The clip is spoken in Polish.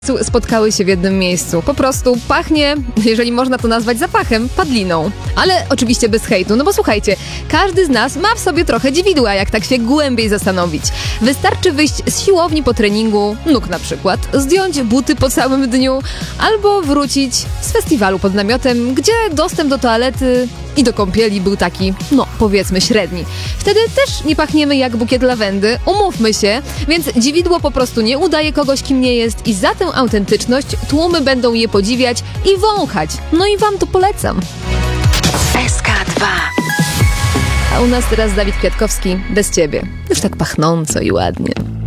spotkały się w jednym miejscu. Po prostu pachnie, jeżeli można to nazwać zapachem, padliną. Ale oczywiście bez hejtu, no bo słuchajcie, każdy z nas ma w sobie trochę dziwidła, jak tak się głębiej zastanowić. Wystarczy wyjść z siłowni po treningu, nóg na przykład, zdjąć buty po całym dniu, albo wrócić z festiwalu pod namiotem, gdzie dostęp do toalety i do kąpieli był taki, no powiedzmy średni. Wtedy też nie pachniemy jak bukiet lawendy, umówmy się, więc dziwidło po prostu nie udaje kogoś, kim nie jest i za tę autentyczność tłumy będą je podziwiać i wąchać. No i wam to polecam. SK2. A u nas teraz Dawid Kwiatkowski, bez ciebie. Już tak pachnąco i ładnie.